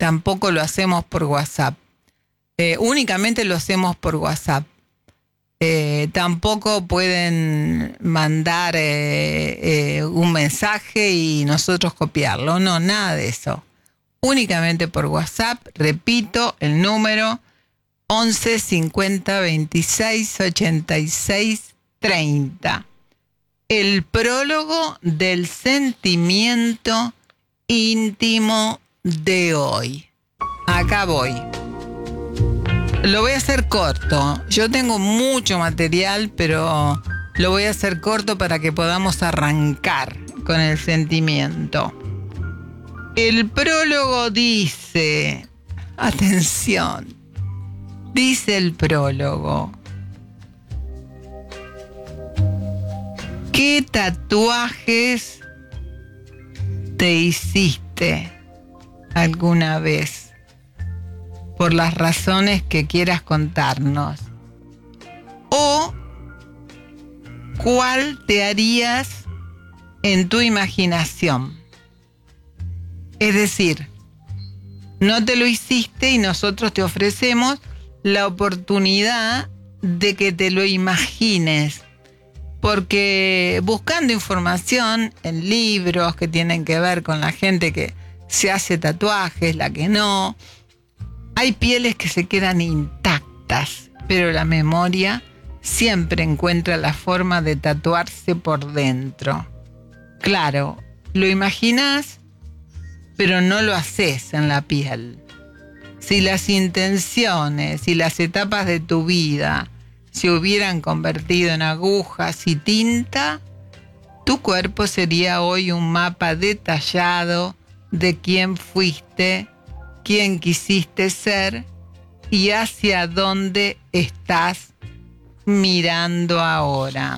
tampoco lo hacemos por WhatsApp. Únicamente lo hacemos por WhatsApp. Tampoco pueden mandar un mensaje y nosotros copiarlo. No, nada de eso. Únicamente por WhatsApp. Repito, el número 11 50 26 86 30. El prólogo del sentimiento íntimo de hoy. Acá voy. Lo voy a hacer corto. Yo tengo mucho material, pero lo voy a hacer corto para que podamos arrancar con el sentimiento. El prólogo dice, atención, dice el prólogo: ¿qué tatuajes te hiciste alguna vez? Por las razones que quieras contarnos. ¿O cuál te harías en tu imaginación? Es decir, no te lo hiciste y nosotros te ofrecemos la oportunidad de que te lo imagines. Porque buscando información en libros que tienen que ver con la gente que se hace tatuajes, la que no, hay pieles que se quedan intactas, pero la memoria siempre encuentra la forma de tatuarse por dentro. Claro, lo imaginas, pero no lo haces en la piel. Si las intenciones y las etapas de tu vida se hubieran convertido en agujas y tinta, tu cuerpo sería hoy un mapa detallado de quién fuiste, quién quisiste ser y hacia dónde estás mirando ahora.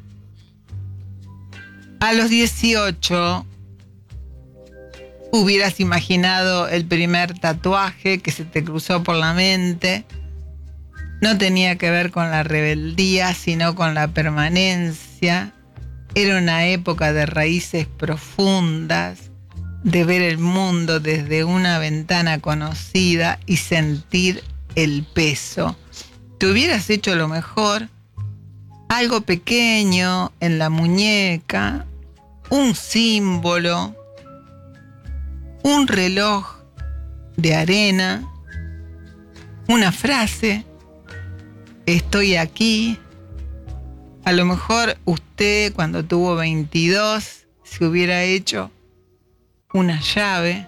A los 18 hubieras imaginado el primer tatuaje que se te cruzó por la mente. No tenía que ver con la rebeldía, sino con la permanencia. Era una época de raíces profundas, de ver el mundo desde una ventana conocida y sentir el peso. Te hubieras hecho lo mejor, algo pequeño en la muñeca, un símbolo, un reloj de arena, una frase, estoy aquí. A lo mejor usted cuando tuvo 22 se hubiera hecho una llave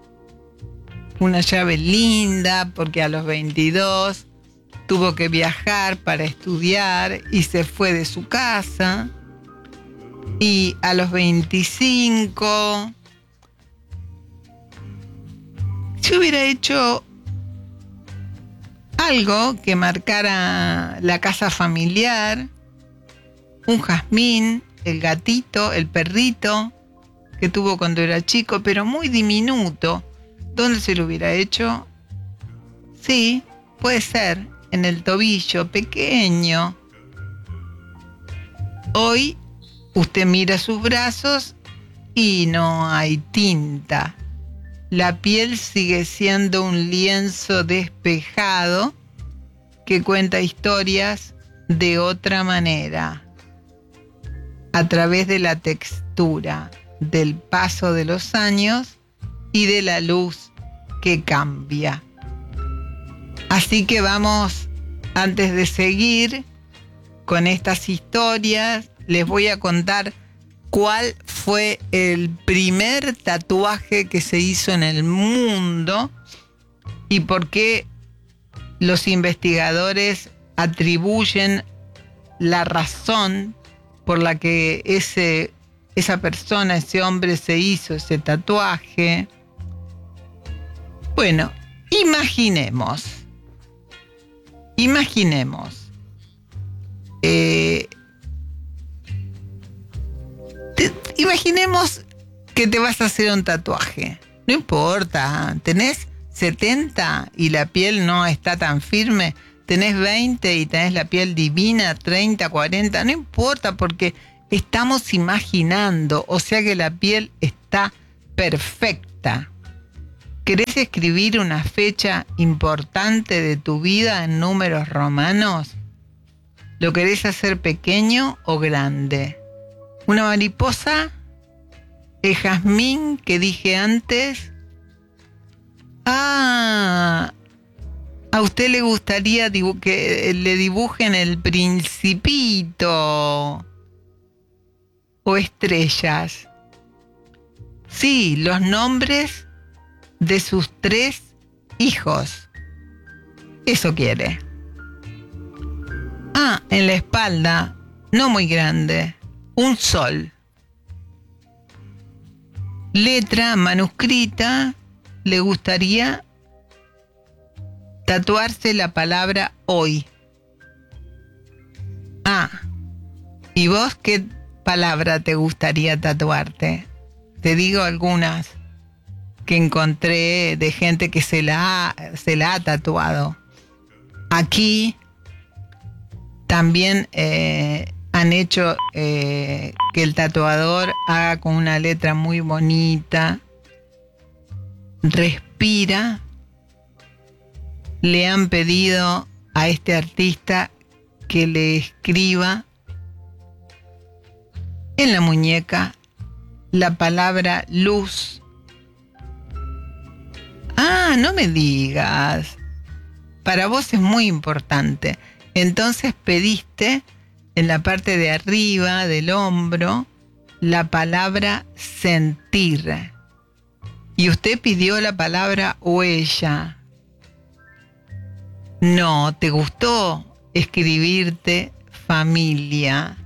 linda, porque a los 22 tuvo que viajar para estudiar y se fue de su casa. Y a los 25 se hubiera hecho algo que marcara la casa familiar, un jazmín, el gatito, el perrito que tuvo cuando era chico, pero muy diminuto. ¿Dónde se lo hubiera hecho? Sí, puede ser, en el tobillo, pequeño. Hoy usted mira sus brazos y no hay tinta. La piel sigue siendo un lienzo despejado que cuenta historias de otra manera, a través de la textura, del paso de los años y de la luz que cambia. Así que vamos, antes de seguir con estas historias, les voy a contar cuál fue el primer tatuaje que se hizo en el mundo y por qué los investigadores atribuyen la razón por la que esa persona, ese hombre se hizo ese tatuaje. Bueno, imaginemos. Imaginemos que te vas a hacer un tatuaje. No importa, tenés 70 y la piel no está tan firme, tenés 20 y tenés la piel divina, 30, 40, no importa, porque estamos imaginando, o sea que la piel está perfecta. ¿Querés escribir una fecha importante de tu vida en números romanos? ¿Lo querés hacer pequeño o grande? ¿Una mariposa? ¿El jazmín que dije antes? ¿A usted le gustaría que le dibujen el Principito? ¿O estrellas? Sí, los nombres de sus 3 hijos. Eso quiere. En la espalda, no muy grande, un sol. Letra manuscrita, le gustaría tatuarse la palabra hoy. ¿Y vos qué palabra te gustaría tatuarte? Te digo algunas que encontré de gente que se la ha tatuado. Aquí también han hecho que el tatuador haga con una letra muy bonita. Respira. Le han pedido a este artista que le escriba en la muñeca la palabra luz. No me digas. Para vos es muy importante. Entonces pediste en la parte de arriba del hombro la palabra sentir. Y usted pidió la palabra huella. No, ¿te gustó escribirte familia?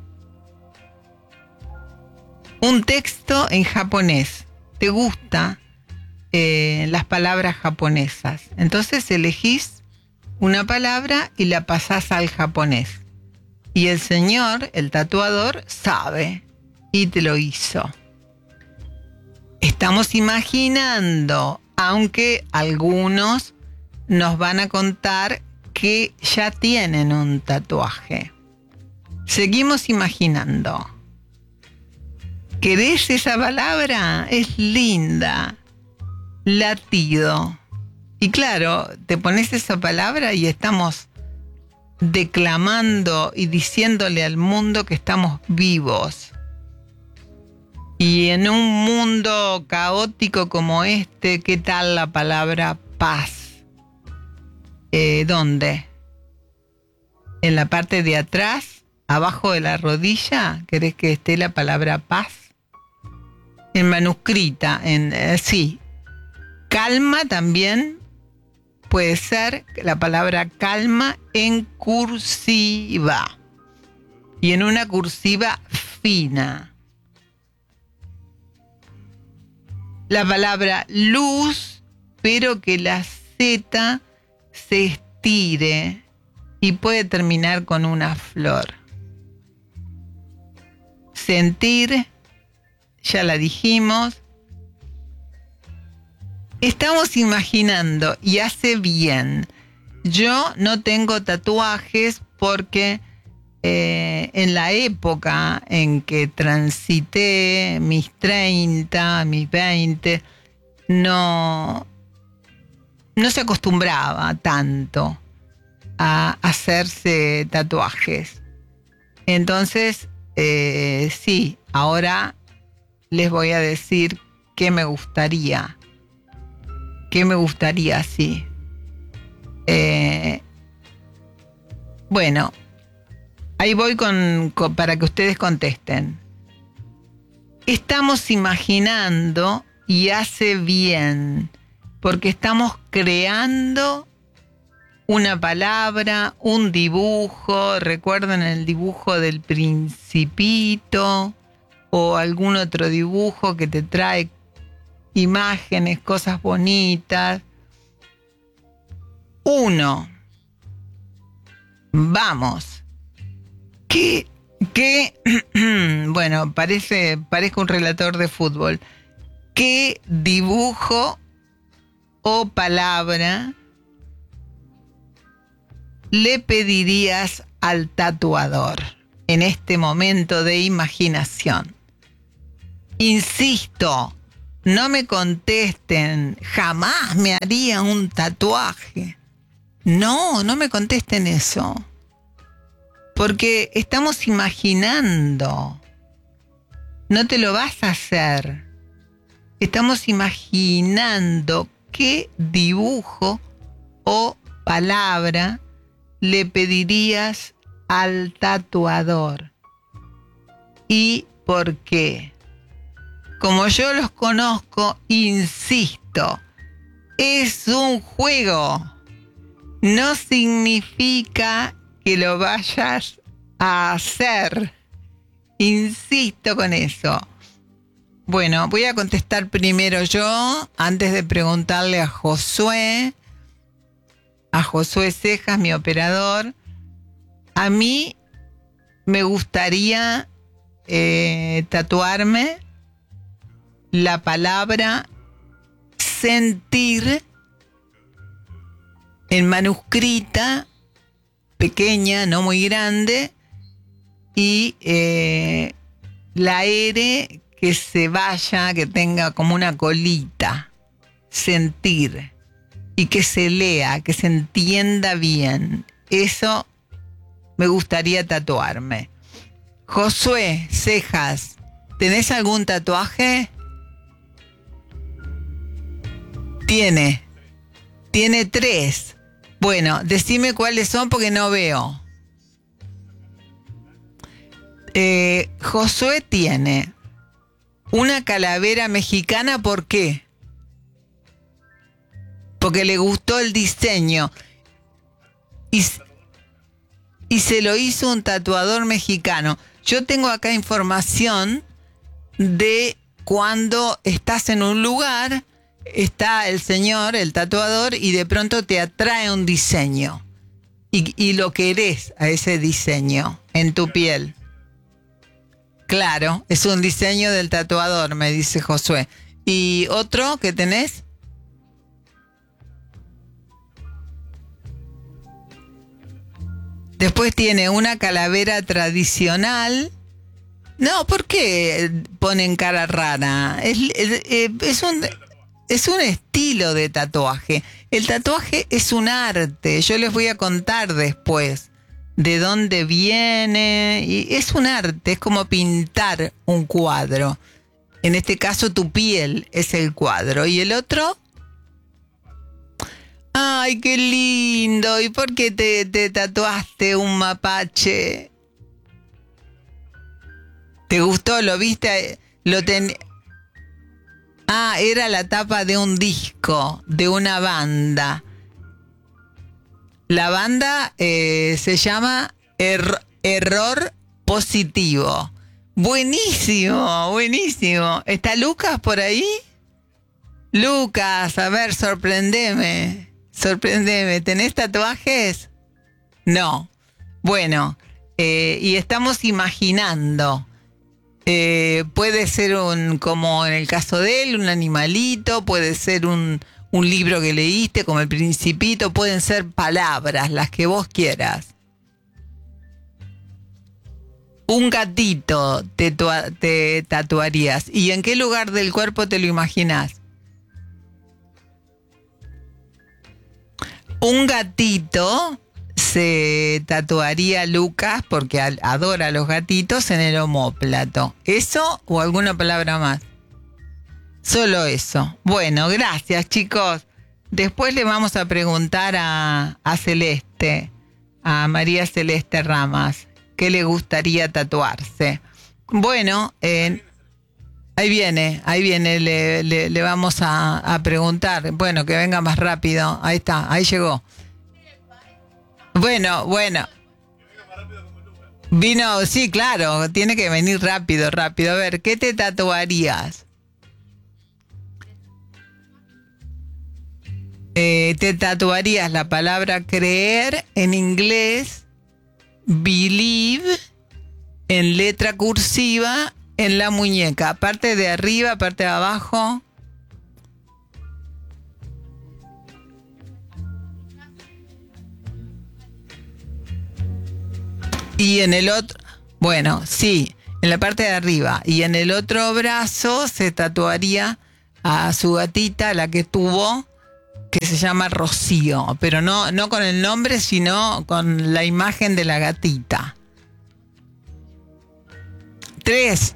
Un texto en japonés. ¿Te gusta las palabras japonesas? Entonces elegís una palabra y la pasás al japonés. Y el señor, el tatuador, sabe y te lo hizo. Estamos imaginando, aunque algunos nos van a contar que ya tienen un tatuaje. Seguimos imaginando. ¿Querés esa palabra? Es linda. Latido. Y claro, te pones esa palabra y estamos declamando y diciéndole al mundo que estamos vivos. Y en un mundo caótico como este, ¿qué tal la palabra paz? ¿Dónde? ¿En la parte de atrás? ¿Abajo de la rodilla? ¿Querés que esté la palabra paz? En manuscrita, sí. Calma también puede ser la palabra calma en cursiva. Y en una cursiva fina. La palabra luz, pero que la Z se estire y puede terminar con una flor. Sentir, ya la dijimos. Estamos imaginando y hace bien. Yo no tengo tatuajes porque en la época en que transité mis 30, mis 20, no se acostumbraba tanto a hacerse tatuajes. Entonces, sí, ahora les voy a decir qué me gustaría. ¿Qué me gustaría, sí? Bueno, ahí voy para que ustedes contesten. Estamos imaginando y hace bien, porque estamos creando una palabra, un dibujo. ¿Recuerdan el dibujo del Principito? O algún otro dibujo que te trae imágenes, cosas bonitas. 1. Vamos. ¿Qué? Bueno, parezco un relator de fútbol. ¿Qué dibujo o palabra le pedirías al tatuador en este momento de imaginación? Insisto, no me contesten, jamás me haría un tatuaje. No, no me contesten eso. Porque estamos imaginando. No te lo vas a hacer. Estamos imaginando qué dibujo o palabra le pedirías al tatuador. ¿Y por qué? Como yo los conozco, insisto, es un juego. No significa que lo vayas a hacer. Insisto con eso. Bueno, voy a contestar primero yo, antes de preguntarle a Josué Cejas, mi operador. A mí me gustaría tatuarme la palabra sentir en manuscrita, pequeña, no muy grande, y la R que se vaya, que tenga como una colita, sentir, y que se lea, que se entienda bien. Eso me gustaría tatuarme. Josué Cejas, ¿tenés algún tatuaje? Tiene 3. Bueno, decime cuáles son porque no veo. Josué tiene una calavera mexicana, ¿por qué? Porque le gustó el diseño. Y se lo hizo un tatuador mexicano. Yo tengo acá información de cuando estás en un lugar, está el señor, el tatuador, y de pronto te atrae un diseño. Y lo querés a ese diseño en tu piel. Claro, es un diseño del tatuador, me dice Josué. ¿Y otro que tenés? Después tiene una calavera tradicional. No, ¿por qué ponen cara rara? Es un estilo de tatuaje. El tatuaje es un arte. Yo les voy a contar después de dónde viene. Y es un arte, es como pintar un cuadro. En este caso, tu piel es el cuadro. ¿Y el otro? ¡Ay, qué lindo! ¿Y por qué te tatuaste un mapache? ¿Te gustó? ¿Lo viste? Era la tapa de un disco, de una banda. La banda se llama Error Positivo. Buenísimo, buenísimo. ¿Está Lucas por ahí? Lucas, a ver, sorprendeme. ¿Tenés tatuajes? No. Bueno, y estamos imaginando. Puede ser como en el caso de él, un animalito, puede ser un libro que leíste, como El Principito, pueden ser palabras, las que vos quieras. Un gatito te tatuarías. ¿Y en qué lugar del cuerpo te lo imaginás? Un gatito se tatuaría Lucas, porque adora a los gatitos, en el omóplato. ¿Eso o alguna palabra más? Solo eso. Bueno, gracias, chicos. Después le vamos a preguntar a Celeste, a María Celeste Ramas, qué le gustaría tatuarse. Bueno, ahí viene, le vamos a preguntar. Bueno, que venga más rápido. Ahí está, ahí llegó. Bueno. Vino, sí, claro, tiene que venir rápido. A ver, ¿qué te tatuarías? Te tatuarías la palabra creer en inglés, believe, en letra cursiva, en la muñeca, parte de arriba, parte de abajo. Y en el otro, bueno, sí, en la parte de arriba. Y en el otro brazo se tatuaría a su gatita, la que tuvo, que se llama Rocío, pero no con el nombre, sino con la imagen de la gatita. 3.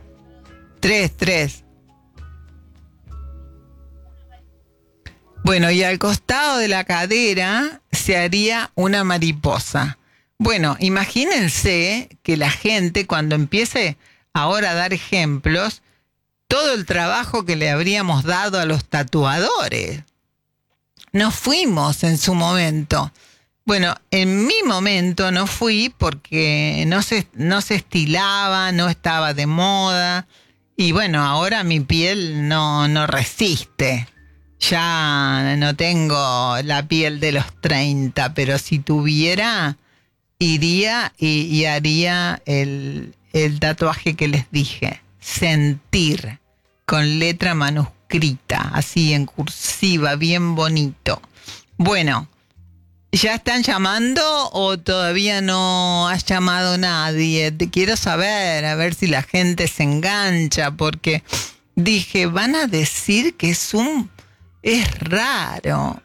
Bueno, y al costado de la cadera se haría una mariposa. Bueno, imagínense que la gente, cuando empiece ahora a dar ejemplos, todo el trabajo que le habríamos dado a los tatuadores. Nos fuimos en su momento. Bueno, en mi momento no fui porque no se estilaba, no estaba de moda. Y bueno, ahora mi piel no resiste. Ya no tengo la piel de los 30, pero si tuviera, iría y haría el tatuaje que les dije. Sentir, con letra manuscrita, así en cursiva, bien bonito. Bueno, ¿ya están llamando o todavía no has llamado nadie? Te quiero saber, a ver si la gente se engancha, porque dije, van a decir que es raro.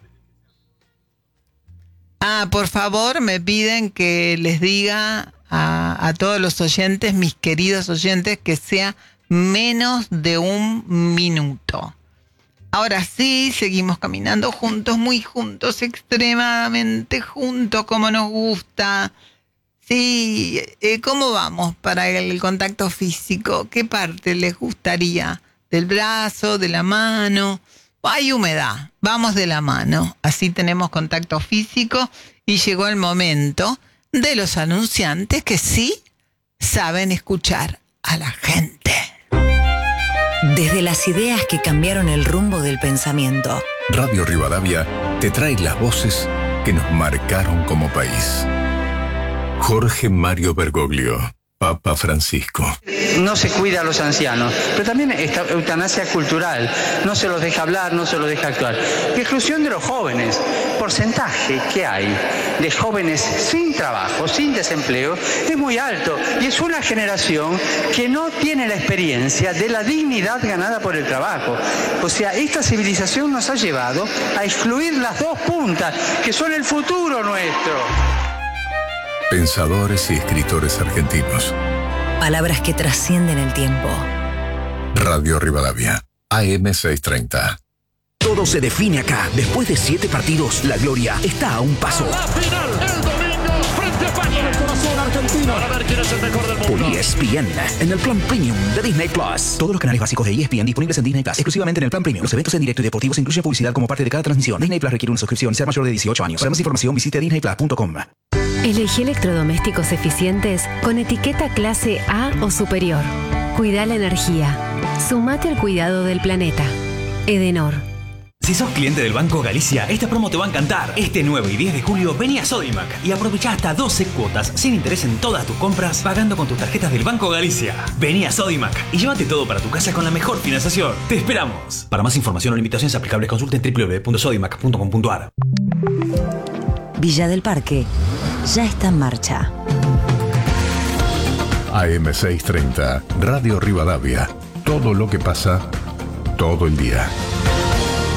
Por favor, me piden que les diga a todos los oyentes, mis queridos oyentes, que sea menos de 1 minuto. Ahora sí, seguimos caminando juntos, muy juntos, extremadamente juntos, como nos gusta. Sí, ¿cómo vamos para el contacto físico? ¿Qué parte les gustaría? ¿Del brazo, de la mano? Hay humedad, vamos de la mano, así tenemos contacto físico y llegó el momento de los anunciantes que sí saben escuchar a la gente. Desde las ideas que cambiaron el rumbo del pensamiento. Radio Rivadavia te trae las voces que nos marcaron como país. Jorge Mario Bergoglio, Papa Francisco. No se cuida a los ancianos, pero también esta eutanasia cultural. No se los deja hablar, no se los deja actuar. Y exclusión de los jóvenes. Porcentaje que hay de jóvenes sin trabajo, sin desempleo, es muy alto. Y es una generación que no tiene la experiencia de la dignidad ganada por el trabajo. O sea, esta civilización nos ha llevado a excluir las dos puntas, que son el futuro nuestro. Pensadores y escritores argentinos. Palabras que trascienden el tiempo. Radio Rivadavia, AM 630. Todo se define acá. Después de 7 partidos, la gloria está a un paso. La final, el domingo, frente a España. El corazón argentino. Para ver quién es el mejor del mundo. Por ESPN, en el plan premium de Disney Plus. Todos los canales básicos de ESPN disponibles en Disney Plus, exclusivamente en el plan premium. Los eventos en directo y deportivos incluyen publicidad como parte de cada transmisión. Disney Plus requiere una suscripción, ser mayor de 18 años. Para más información, visite disneyplus.com. Elegí electrodomésticos eficientes con etiqueta clase A o superior. Cuida la energía. Sumate al cuidado del planeta. Edenor. Si sos cliente del Banco Galicia, esta promo te va a encantar. Este 9 y 10 de julio vení a Sodimac y aprovechá hasta 12 cuotas sin interés en todas tus compras pagando con tus tarjetas del Banco Galicia. Vení a Sodimac y llévate todo para tu casa con la mejor financiación. ¡Te esperamos! Para más información o limitaciones aplicables consulten www.sodimac.com.ar. Villa del Parque ya está en marcha. AM 630, Radio Rivadavia. Todo lo que pasa, todo el día.